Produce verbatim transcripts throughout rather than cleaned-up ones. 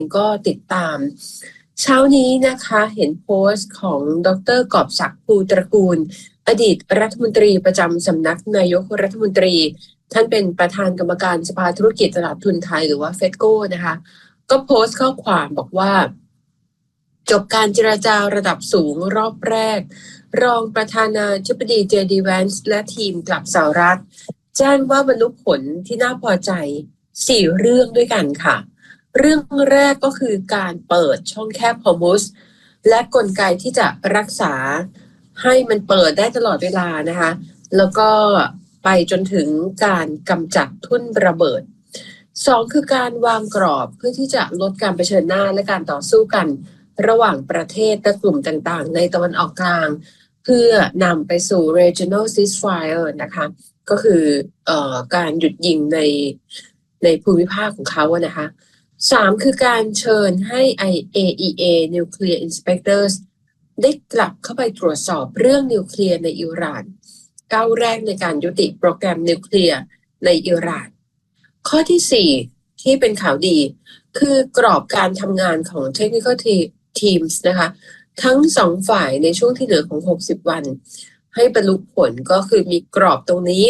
ก็ติดตามเช้านี้นะคะเห็นโพสต์ของดร.กอบศักดิ์ภูตระกูลอดีตรัฐมนตรีประจำสำนักนายกรัฐมนตรีท่านเป็นประธานกรรมการสภาธุรกิจตลาดทุนไทยหรือว่าเฟดโก้นะคะก็โพสต์ข้อความบอกว่าจบการเจรจาระดับสูงรอบแรกรองประธานาธิบดีเจดีแวนซ์และทีมกลับสหรัฐแจ้งว่าบรรลุผลที่น่าพอใจสี่เรื่องด้วยกันค่ะเรื่องแรกก็คือการเปิดช่องแคบฮอร์มุซและกลไกที่จะรักษาให้มันเปิดได้ตลอดเวลานะคะแล้วก็ไปจนถึงการกำจัดทุ่นระเบิดสองคือการวางกรอบเพื่อที่จะลดการเผชิญหน้าและการต่อสู้กันระหว่างประเทศและกลุ่มต่างๆในตะวันออกกลางเพื่อนำไปสู่ regional ceasefire นะคะก็คือเอ่อการหยุดยิงในในภูมิภาคของเขาอะนะคะสามคือการเชิญให้ เอ อี เอ Nuclear Inspectors ได้กลับเข้าไปตรวจสอบเรื่องนิวเคลียร์ในอิหร่านก้าวแรกในการยุติโปรแกรมนิวเคลียร์ในอิหร่านข้อที่สี่ที่เป็นข่าวดีคือกรอบการทำงานของ Technical Teams นะคะทั้งสองฝ่ายในช่วงที่เหลือของหกสิบวันให้บรรลุผลก็คือมีกรอบตรงนี้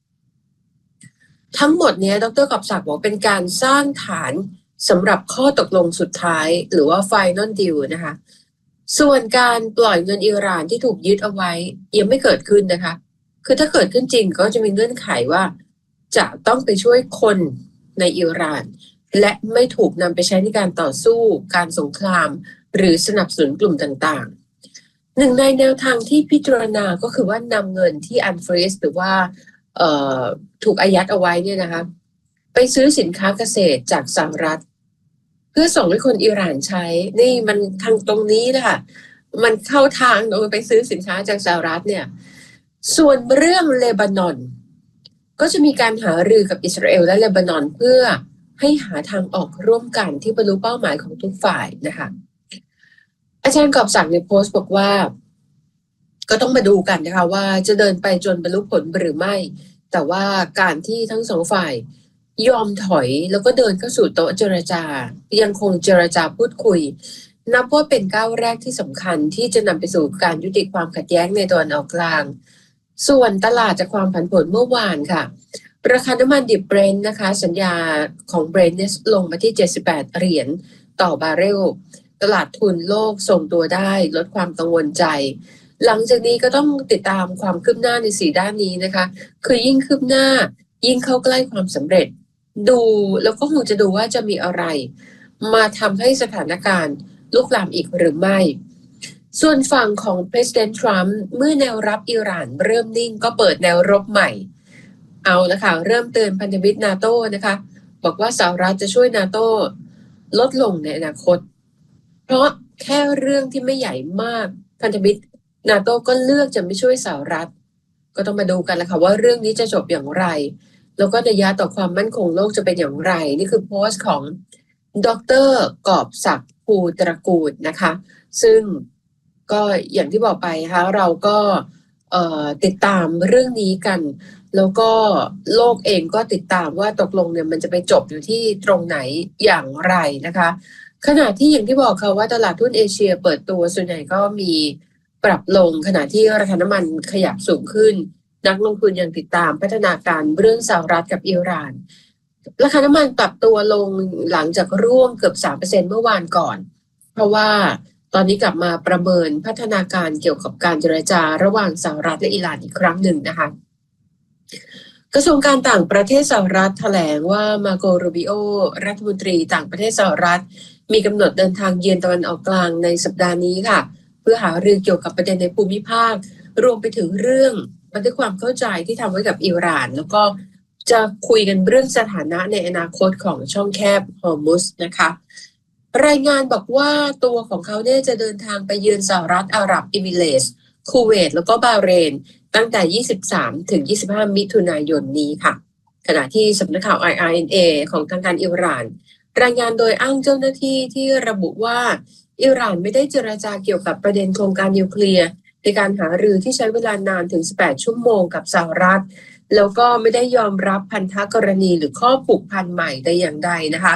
ทั้งหมดนี้ดร.กอบศักดิ์บอกเป็นการสร้างฐานสำหรับข้อตกลงสุดท้ายหรือว่า Final Deal นะคะส่วนการปล่อยเงินอิหร่านที่ถูกยึดเอาไว้ยังไม่เกิดขึ้นนะคะคือถ้าเกิดขึ้นจริงก็จะมีเงื่อนไขว่าจะต้องไปช่วยคนในอิหร่านและไม่ถูกนำไปใช้ในการต่อสู้การสงครามหรือสนับสนุนกลุ่มต่างๆหนึ่งในแนวทางที่พิจารณาก็คือว่านำเงินที่อันฟรีซหรือว่าเอ่อถูกอายัดเอาไว้เนี่ยนะคะไปซื้อสินค้าเกษตรจากสหรัฐเพื่อส่งให้คนอิหร่านใช้นี่มันทางตรงนี้นะคะมันเข้าทางโดยไปซื้อสินค้าจากสหรัฐเนี่ยส่วนเรื่องเลบานอนก็จะมีการหารือกับอิสราเอลและเลบานอนเพื่อให้หาทางออกร่วมกันที่บรรลุเป้าหมายของทุกฝ่ายนะคะอาจารย์กอบศักดิ์ในโพสต์บอกว่าก็ต้องมาดูกันนะคะว่าจะเดินไปจนบรรลุผลหรือไม่แต่ว่าการที่ทั้งสองฝ่ายยอมถอยแล้วก็เดินเข้าสู่โต๊ะเจรจายังคงเจรจาพูดคุยนับว่าเป็นก้าวแรกที่สำคัญที่จะนำไปสู่การยุติความขัดแย้งในตะวันออกกลางส่วนตลาดจากความผันผวนเมื่อวานค่ะราคาน้ำมันดิบเบรนท์นะคะสัญญาของเบรนท์ลงมาที่เจ็ดสิบแปดเหรียญต่อบาร์เรลตลาดทุนโลกทรงตัวได้ลดความกังวลใจหลังจากนี้ก็ต้องติดตามความคืบหน้าในสี่ด้านนี้นะคะคือยิ่งคืบหน้ายิ่งเข้าใกล้ความสำเร็จดูแล้วก็คงจะดูว่าจะมีอะไรมาทำให้สถานการณ์ลุกลามอีกหรือไม่ส่วนฝั่งของ President Trump เมื่อแนวรับอิหร่านเริ่มนิ่งก็เปิดแนวรบใหม่เอาละค่ะเริ่มเตือนพันธมิตรนาโต้นะคะบอกว่าสหรัฐจะช่วยนาโต้ลดลงในอนาคตเพราะแค่เรื่องที่ไม่ใหญ่มากพันธมิตรนาโต้ก็เลือกจะไม่ช่วยสหรัฐก็ต้องมาดูกันละค่ะว่าเรื่องนี้จะจบอย่างไรแล้วก็นัยยะต่อความมั่นคงโลกจะเป็นอย่างไรนี่คือโพสต์ของดร.กอบศักดิ์ภูตระกูลนะคะซึ่งก็อย่างที่บอกไปนะคะเราก็เอ่อติดตามเรื่องนี้กันแล้วก็โลกเองก็ติดตามว่าตกลงเนี่ยมันจะไปจบอยู่ที่ตรงไหนอย่างไรนะคะขณะที่อย่างที่บอกค่ะว่าตลาดหุ้นเอเชียเปิดตัวส่วนใหญ่ก็มีปรับลงขณะที่ราคาน้ำมันขยับสูงขึ้นนักลงทุนยังติดตามพัฒนาการเรื่องสหรัฐกับอิหร่านราคาน้ำมันปรับตัวลงหลังจากร่วงเกือบ สามเปอร์เซ็นต์ เมื่อวานก่อนเพราะว่าตอนนี้กลับมาประเมินพัฒนาการเกี่ยวกับการเจรจาระหว่างสหรัฐและอิหร่านอีกครั้งหนึ่งนะคะกระทรวงการต่างประเทศสหรัฐแถลงว่ามาโกรูบิโอรัฐมนตรีต่างประเทศสหรัฐมีกำหนดเดินทางเยือนตะวันออกกลางในสัปดาห์นี้ค่ะเพื่อหารือเกี่ยวกับประเด็นในภูมิภาครวมไปถึงเรื่องบันทึกความเข้าใจที่ทำไว้กับอิหร่านแล้วก็จะคุยกันเรื่องสถานะในอนาคตของช่องแคบฮอร์มุซนะคะรายงานบอกว่าตัวของเขาเนี่ยจะเดินทางไปเยือนสหรัฐอาหรับเอมิเรตส์คูเวตแล้วก็บาห์เรนตั้งแต่ยี่สิบสามถึงยี่สิบห้ามิถุนายนนี้ค่ะขณะที่สำนักข่าว ไอ อาร์ เอ็น เอ ของทางการอิหร่านรายงานโดยอ้างเจ้าหน้าที่ที่ระบุว่าอิหร่านไม่ได้เจรจาเกี่ยวกับประเด็นโครงการนิวเคลียร์ในการหารือที่ใช้เวลานานถึงสิบแปดชั่วโมงกับสหรัฐแล้วก็ไม่ได้ยอมรับพันธกรณีหรือข้อผูกพันใหม่แต่อย่างใดนะคะ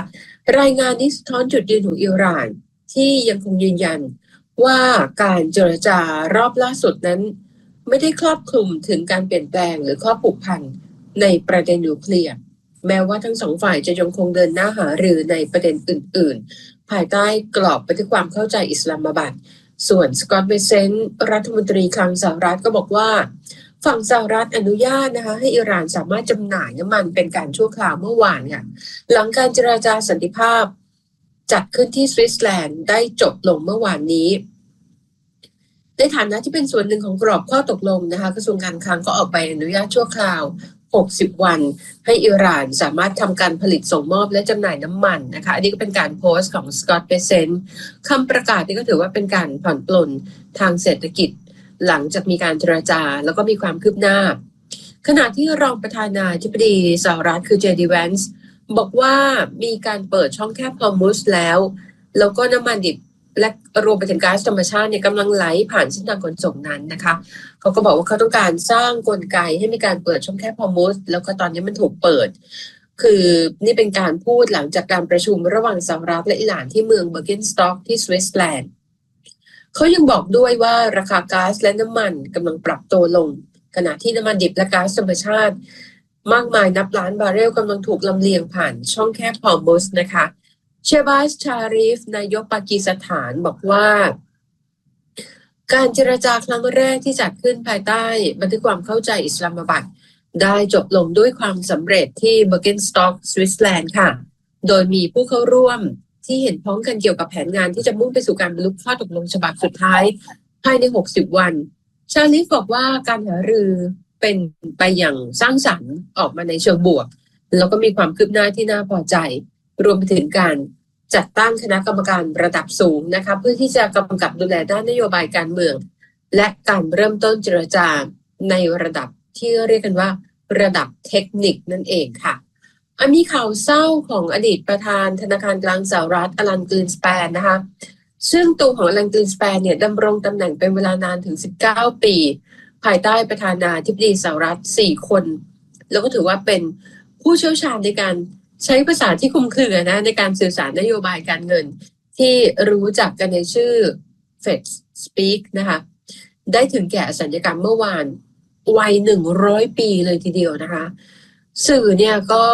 รายงานนี้สะท้อนจุดยืนของอิหร่านที่ยังคงยืนยันว่าการเจรจารอบล่าสุดนั้นไม่ได้ครอบคลุมถึงการเปลี่ยนแปลงหรือข้อผูกพันในประเด็นนิวเคลียร์แม้ว่าทั้งสองฝ่ายจะยังคงเดินหน้าหารือในประเด็นอื่นๆภายใต้กรอบบันทึกความเข้าใจอิสลามบัดส่วนสกอตต์เบเซนต์รัฐมนตรีคลังสหรัฐก็บอกว่าฝั่งสหรัฐอนุญาตนะคะให้อิหร่านสามารถจำหน่ายน้ำมันเป็นการชั่วคราวเมื่อวานค่ะหลังการเจรจาสันติภาพจัดขึ้นที่สวิตเซอร์แลนด์ได้จบลงเมื่อวานนี้ในฐานะที่เป็นส่วนหนึ่งของกรอบข้อตกลงนะคะกระทรวงการคลังก็ออกใบอนุญาตชั่วคราวหกสิบวันให้อิหร่านสามารถทำการผลิตส่งมอบและจำหน่ายน้ำมันนะคะอันนี้ก็เป็นการโพสต์ของสกอตต์เบเซนต์คำประกาศนี้ก็ถือว่าเป็นการผ่อนปลนทางเศรษฐกิจหลังจากมีการเจรจาแล้วก็มีความคืบหน้าขณะที่รองประธานาธิบดีสหรัฐคือเจดีแวนซ์บอกว่ามีการเปิดช่องแคบฮอร์มุซแล้วแล้วก็น้ำมันดิบและรวมไปถึงก๊าซธรรมชาติเนี่ยกำลังไหลผ่านเส้นทางขนส่งนั้นนะคะเขาก็บอกว่าเขาต้องการสร้างกลไกให้มีการเปิดช่องแคบฮอร์มุซแล้วก็ตอนนี้มันถูกเปิดคือนี่เป็นการพูดหลังจากการประชุมระหว่างสหรัฐและอิหร่านที่เมืองเบอร์เกนสต็อกที่สวิตเซอร์แลนด์เขายังบอกด้วยว่าราคาก๊าซและน้ำมันกำลังปรับตัวลงขณะที่น้ำมันดิบและก๊าซธรรมชาติมากมายนับล้านบาร์เรลกำลังถูกลำเลียงผ่านช่องแคบฮอร์มุซนะคะเชบาสชารีฟนายกปากีสถานบอกว่าการเจรจาครั้งแรกที่จัดขึ้นภายใต้บันทึกความเข้าใจอิสลามบัดได้จบลงด้วยความสำเร็จที่เบอร์เกนสต็อกสวิตเซอร์แลนด์ค่ะโดยมีผู้เข้าร่วมที่เห็นพ้องกันเกี่ยวกับแผนงานที่จะมุ่งไปสู่การบรรลุข้อตกลงฉบับสุดท้ายภายในหกสิบวันชาลีฟบอกว่าการหารือเป็นไปอย่างสร้างสรรค์ออกมาในเชิงบวกแล้วก็มีความคืบหน้าที่น่าพอใจรวมไปถึงการจัดตั้งคณะกรรมการระดับสูงนะคะเพื่อที่จะกำกับดูแลด้านนโยบายการเมืองและการเริ่มต้นเจรจาในระดับที่เรียกกันว่าระดับเทคนิคนั่นเองค่ะอันนี้ข่าวเศร้าของอดีตประธานธนาคารกลางสหรัฐอลัน กรีนสแปนนะคะซึ่งตัวของอลัน กรีนสแปนเนี่ยดำรงตำแหน่งเป็นเวลานานถึงสิบเก้าปีภายใต้ประธานาธิบดีสหรัฐสี่คนแล้วก็ถือว่าเป็นผู้เชี่ยวชาญในการใช้ภาษาที่คลุมเครือนะในการสื่อสารนโยบายการเงินที่รู้จักกันในชื่อ Fed Speak นะคะได้ถึงแก่อสัญญกรรมเมื่อวานวัยหนึ่งร้อยปีเลยทีเดียวนะคะสื่อเนี่ยก็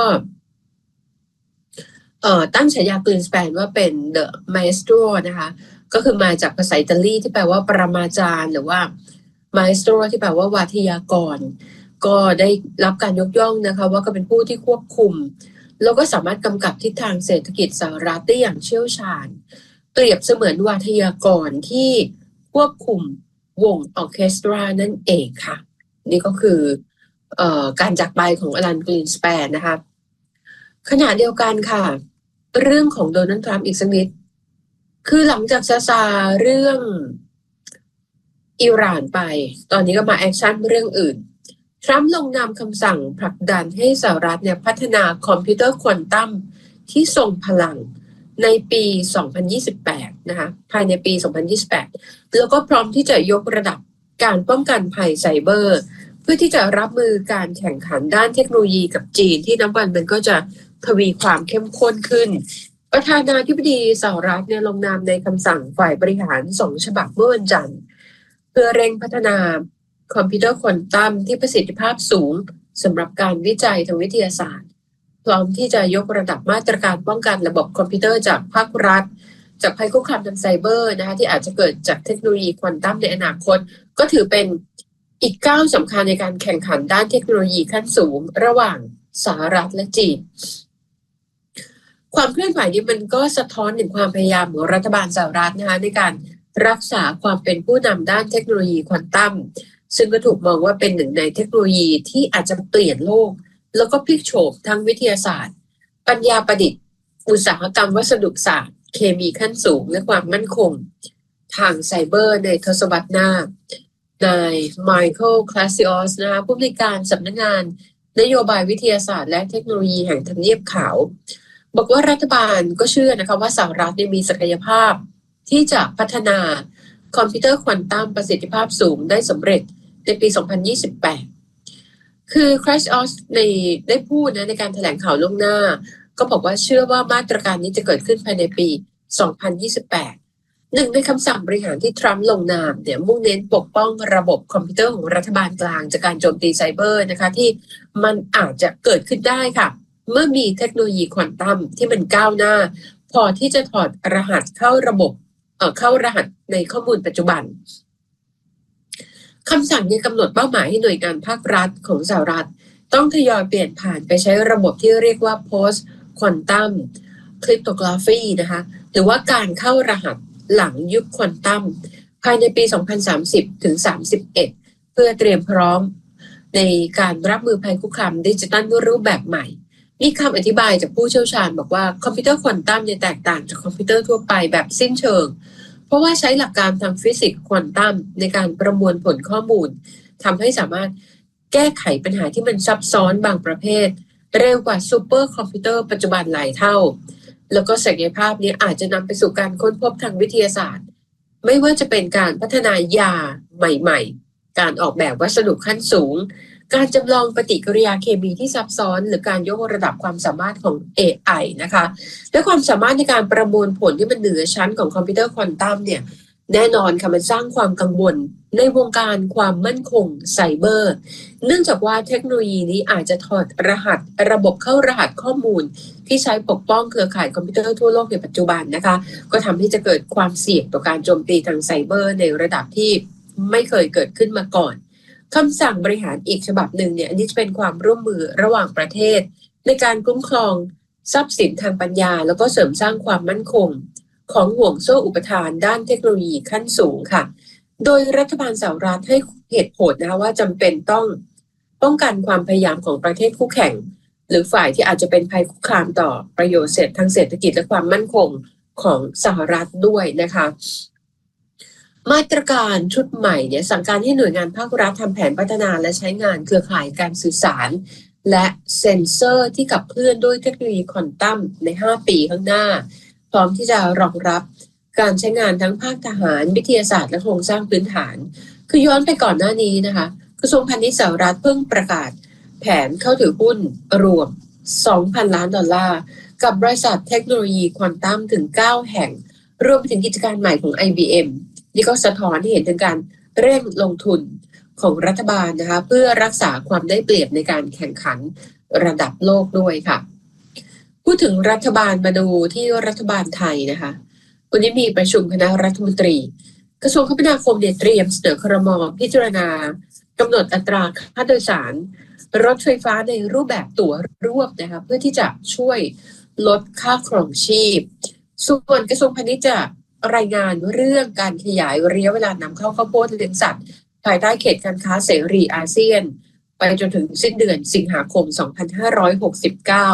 เอ่อตั้งฉายากรีนสแปนว่าเป็น The Maestro นะคะก็คือมาจากภาษาอิตาลีที่แปลว่าปรมาจารย์หรือว่า Maestro ที่แปลว่าวาทยากรก็ได้รับการยกย่องนะคะว่าก็เป็นผู้ที่ควบคุมแล้วก็สามารถกำกับทิศทางเศรษฐกิจสหรัฐได้อย่างเชี่ยวชาญเปรียบเสมือนวาทยากรที่ควบคุมวงออร์เคสตรานั่นเองค่ะนี่ก็คือเอ่อการจากไปของอลัน กรีนสแปนนะคะขณะเดียวกันค่ะเรื่องของโดนัลด์ทรัมป์อีกสักนิดคือหลังจากซาซาเรื่องอิหร่านไปตอนนี้ก็มาแอคชั่นเรื่องอื่นทรัมป์ลงนามคำสั่งผลักดันให้สหรัฐเนี่ยพัฒนาคอมพิวเตอร์ควอนตัมที่ทรงพลังในปีสองพันยี่สิบแปดนะคะภายในปีสองพันยี่สิบแปดแล้วก็พร้อมที่จะยกระดับการป้องกันภัยไซเบอร์เพื่อที่จะรับมือการแข่งขันด้านเทคโนโลยีกับจีนที่นับวันมันก็จะทวีความเข้มข้นขึ้นประธานาธิบดีสหรัฐเนี่ยลงนามในคำสั่งฝ่ายบริหารสองฉบับเมื่อวันจันทร์เพื่อเร่งพัฒนาคอมพิวเตอร์ควอนตัมที่ประสิทธิภาพสูงสำหรับการวิจัยทางวิทยาศาสตร์พร้อมที่จะยกระดับมาตรการป้องกันระบบคอมพิวเตอร์จากภาครัฐจากภัยคุกคามทางไซเบอร์นะคะที่อาจจะเกิดจากเทคโนโลยีควอนตัมในอนาคตก็ถือเป็นอีกก้าวสำคัญในการแข่งขันด้านเทคโนโลยีขั้นสูงระหว่างสหรัฐและจีนความเคลื่อนไหวนี้มันก็สะท้อนถึงความพยายามของรัฐบาลสหรัฐนะคะในการรักษาความเป็นผู้นำด้านเทคโนโลยีควอนตัมซึ่งก็ถูกมองว่าเป็นหนึ่งในเทคโนโลยีที่อาจจะเปลี่ยนโลกแล้วก็พลิกโฉมทั้งวิทยาศาสตร์ปัญญาประดิษฐ์อุตสาหกรรมวัสดุศาสตร์เคมีขั้นสูงและความมั่นคงทางไซเบอร์ในทศวรรษหน้านายไมเคิลคลาซิออสนะคะผู้อำนวยการสำนักงานนโยบายวิทยาศาสตร์และเทคโนโลยีแห่งทำเนียบขาวบอกว่ารัฐบาลก็เชื่อนะคะว่าสหรัฐมีศักยภาพที่จะพัฒนาคอมพิวเตอร์ควอนตัมประสิทธิภาพสูงได้สำเร็จในปีสองพันยี่สิบแปดคือคลาสออสในได้พูดนะในการแถลงข่าวล่วงหน้าก็บอกว่าเชื่อว่ามาตรการนี้จะเกิดขึ้นภายในปี สองพันยี่สิบแปด หนึ่งในคำสั่งบริหารที่ทรัมป์ลงนามเนี่ยมุ่งเน้นปกป้องระบบคอมพิวเตอร์ของรัฐบาลกลางจากการโจมตีไซเบอร์นะคะที่มันอาจจะเกิดขึ้นได้ค่ะเมื่อมีเทคโนโลยีควอนตัมที่มันก้าวหน้าพอที่จะถอดรหัสเข้าระบบเอ่อเข้ารหัสในข้อมูลปัจจุบันคำสั่งยังกำหนดเป้าหมายให้หน่วยงานภาครัฐของสหรัฐต้องทยอยเปลี่ยนผ่านไปใช้ระบบที่เรียกว่า post quantum cryptography นะคะหรือว่าการเข้ารหัสหลังยุคควอนตัมภายในปี สองพันสามสิบ ถึง สามสิบเอ็ด เพื่อเตรียมพร้อมในการรับมือภัยคุกคามดิจิทัลรูปแบบใหม่มีคำอธิบายจากผู้เชี่ยวชาญบอกว่าคอมพิวเตอร์ควอนตัมเนี่ยแตกต่างจากคอมพิวเตอร์ทั่วไปแบบสิ้นเชิงเพราะว่าใช้หลักการทางฟิสิกส์ควอนตัมในการประมวลผลข้อมูลทำให้สามารถแก้ไขปัญหาที่มันซับซ้อนบางประเภทเร็วกว่าซูเปอร์คอมพิวเตอร์ปัจจุบันหลายเท่าแล้วก็ศักยภาพนี้อาจจะนำไปสู่การค้นพบทางวิทยาศาสตร์ไม่ว่าจะเป็นการพัฒนายาใหม่ๆการออกแบบวัสดุขั้นสูงการจำลองปฏิกิริยาเคมีที่ซับซ้อนหรือการยกระดับความสามารถของ เอ ไอ นะคะและความสามารถในการประมวลผลที่มันเหนือชั้นของคอมพิวเตอร์ควอนตัมเนี่ยแน่นอนค่ะมันสร้างความกังวลในวงการความมั่นคงไซเบอร์เนื่องจากว่าเทคโนโลยีนี้อาจจะถอดรหัสระบบเข้ารหัสข้อมูลที่ใช้ปกป้องเครือข่ายคอมพิวเตอร์ทั่วโลกในปัจจุบันนะคะก็ทำให้จะเกิดความเสี่ยงต่อการโจมตีทางไซเบอร์ในระดับที่ไม่เคยเกิดขึ้นมาก่อนคำสั่งบริหารอีกฉบับหนึ่งเนี่ยอันนี้จะเป็นความร่วมมือระหว่างประเทศในการคุ้มครองทรัพย์สินทางปัญญาแล้วก็เสริมสร้างความมั่นคงของห่วงโซ่อุปทานด้านเทคโนโลยีขั้นสูงค่ะโดยรัฐบาลสหรัฐให้เหตุผลนะคะว่าจำเป็นต้องป้องกันความพยายามของประเทศคู่แข่งหรือฝ่ายที่อาจจะเป็นภัยคุกคามต่อประโยชน์เศรษฐทางเศรษฐกิจและความมั่นคงของสหรัฐด้วยนะคะมาตรการชุดใหม่เนี่ยสั่งการให้หน่วยงานภาครัฐทำแผนพัฒนาและใช้งานเครือข่ายการสื่อสารและเซ็นเซอร์ที่ขับเคลื่อนด้วยเทคโนโลยีควอนตัมในห้าปีข้างหน้าพร้อมที่จะรองรับการใช้งานทั้งภาคทหารวิทยาศาสตร์และโครงสร้างพื้นฐานคือย้อนไปก่อนหน้านี้นะคะกระทรวงพาณิชย์สหรัฐเพิ่งประกาศแผนเข้าถือหุ้นรวม สองพัน ล้านดอลลาร์กับบริษัทเทคโนโลยีควอนตัมถึงเก้าแห่งรวมไปถึงกิจการใหม่ของ ไอ บี เอ็ม นี่ก็สะท้อนที่เห็นถึงการเร่งลงทุนของรัฐบาลนะคะเพื่อรักษาความได้เปรียบในการแข่งขันระดับโลกด้วยค่ะพูดถึงรัฐบาลมาดูที่รัฐบาลไทยนะคะวันนี้มีประชุมคณะรัฐมนตรีกระทรวงคมนาคมเนี่ยเตรียมเสนอครม.พิจารณากำหนดอัตราค่าโดยสารรถไฟฟ้าในรูปแบบตั๋วรวบนะคะเพื่อที่จะช่วยลดค่าครองชีพส่วนกระทรวงพาณิชย์จะรายงานเรื่องการขยายระยะเวลานำเข้าข้าวโพดเลี้ยงสัตว์ภายใต้เขตการค้าเสรีอาเซียนไปจนถึงสิ้นเดือนสิงหาคม สองพันห้าร้อยหกสิบเก้า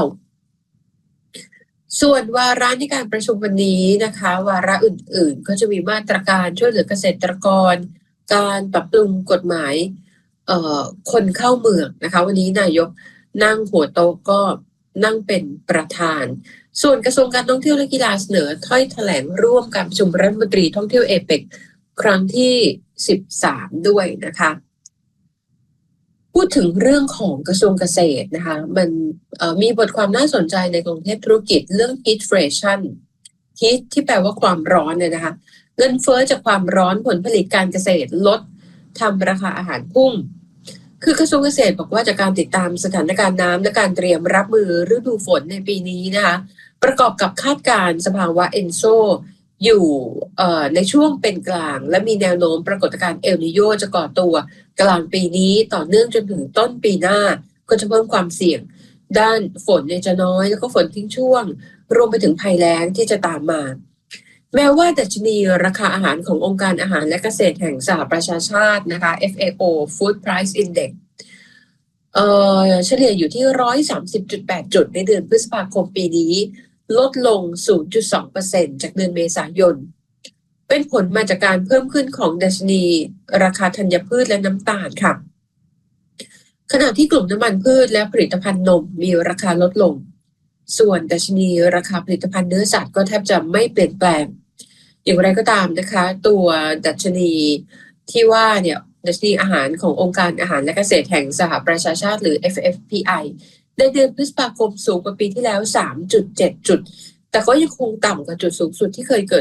ส่วนวาระในการประชุมวันนี้นะคะวาระอื่นๆก็จะมีมาตรการช่วยเหลือเกษตรกรการปรับปรุงกฎหมายเอ่อคนเข้าเมืองนะคะวันนี้นายกนั่งหัวโต๊ะก็นั่งเป็นประธานส่วนกระทรวงการท่องเที่ยวและกีฬาเสนอถ้อยแถลงร่วมการประชุมรัฐมนตรีท่องเที่ยวเอเปกครั้งที่สิบสามด้วยนะคะพูดถึงเรื่องของกระทรวงเกษตรนะคะมันมีบทความน่าสนใจในกรุงเทพธุรกิจเรื่อง heatflation heat ที่แปลว่าความร้อนเนี่ยนะคะเงินเฟ้อจากความร้อนผลผลิตการเกษตรลดทำราคาอาหารพุ่งคือกระทรวงเกษตรบอกว่าจากการติดตามสถานการณ์น้ำและการเตรียมรับมือฤดูฝนในปีนี้นะคะประกอบกับคาดการณ์สภาวะเอนโซอยู่ในช่วงเป็นกลางและมีแนวโน้มปรากฏการณ์เอลนิโญจะก่อตัวกลางปีนี้ต่อเนื่องจนถึงต้นปีหน้าก็จะเพิ่มความเสี่ยงด้านฝนเนี่ยจะน้อยแล้วก็ฝนทิ้งช่วงรวมไปถึงภัยแล้งที่จะตามมาแม้ว่าดัชนีราคาอาหารขององค์การอาหารและเกษตรแห่งสหประชาชาตินะคะ เอฟ เอ โอ Food Price Index เอ่อเฉลี่ยอยู่ที่ หนึ่งร้อยสามสิบจุดแปด จุดในเดือนพฤษภาคมปีนี้ลดลง ศูนย์จุดสองเปอร์เซ็นต์ จากเดือนเมษายนเป็นผลมาจากการเพิ่มขึ้นของดัชนีราคาธัญพืชและน้ำตาลค่ะขณะที่กลุ่มน้ำมันพืชและผลิตภัณฑ์นมมีราคาลดลงส่วนดัชนีราคาผลิตภัณฑ์เนื้อสัตว์ก็แทบจะไม่เปลี่ยนแปลงอย่างไรก็ตามนะคะตัวดัชนีที่ว่าเนี่ยดัชนีอาหารขององค์การอาหารและเกษตรแห่งสหประชาชาติหรือ เอฟ เอฟ พี ไอในเดือนพฤษภาคมสูงกว่าปีที่แล้ว สามจุดเจ็ด จุดแต่ก็ยังคงต่ำกว่าจุดสูงสุดที่เคยเกิด